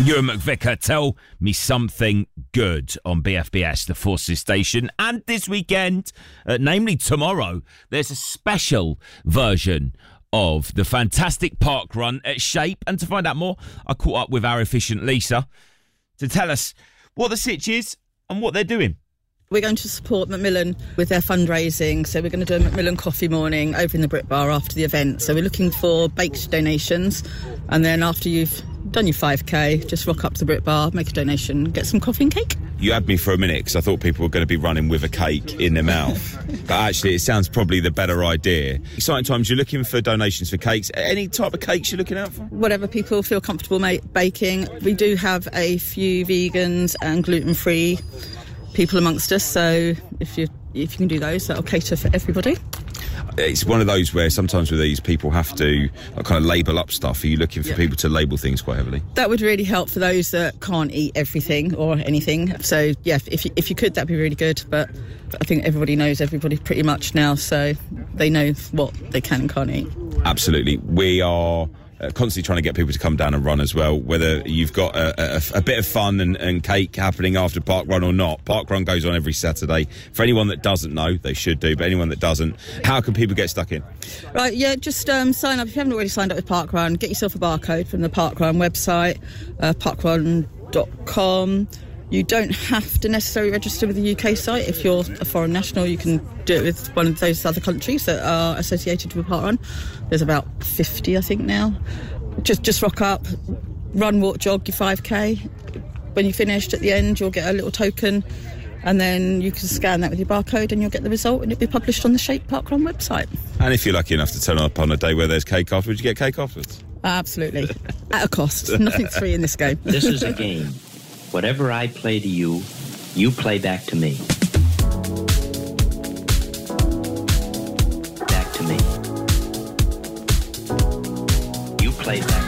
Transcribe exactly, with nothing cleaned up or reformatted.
Ewan McVicker, tell me something good on B F B S, the Forces station. And this weekend, uh, namely tomorrow, there's a special version of the fantastic park run at Shape. And to find out more, I caught up with our efficient Lisa to tell us what the sitch is and what they're doing. We're going to support Macmillan with their fundraising, so we're going to do a Macmillan coffee morning over in the Brit Bar after the event. So we're looking for baked donations, and then after you've done your five K, just rock up to the Brit Bar, make a donation, get some coffee and cake. You had me for a minute because I thought people were going to be running with a cake in their mouth. But actually, it sounds probably the better idea. Exciting times, you're looking for donations for cakes. Any type of cakes you're looking out for? Whatever people feel comfortable ma- baking. We do have a few vegans and gluten-free people amongst us, so if you if you can do those, that'll cater for everybody. It's one of those where sometimes with these people have to like, kind of label up stuff. Are you looking for yeah. people to label things quite heavily? That would really help for those that can't eat everything or anything. So yeah, if you, if you could, that'd be really good. But I think everybody knows everybody pretty much now, so they know what they can and can't eat. Absolutely. We are Uh, constantly trying to get people to come down and run as well, whether you've got a, a, a bit of fun and, and cake happening after Park Run or not. Park Run goes on every Saturday. For anyone that doesn't know, they should do, but anyone that doesn't, how can people get stuck in? Right, yeah, just um, sign up. If you haven't already signed up with Park Run, get yourself a barcode from the Park Run website, uh, park run dot com. You don't have to necessarily register with the U K site. If you're a foreign national, you can do it with one of those other countries that are associated with Park Run. There's about fifty, I think, now. Just just rock up, run, walk, jog your five K. When you're finished at the end, you'll get a little token, and then you can scan that with your barcode and you'll get the result, and it'll be published on the Shape Park Run website. And if you're lucky enough to turn up on a day where there's cake afterwards, you get cake afterwards? Absolutely. At a cost. Nothing's free in this game. This is a game. Whatever I play to you, you play back to me. Back to me. You play back.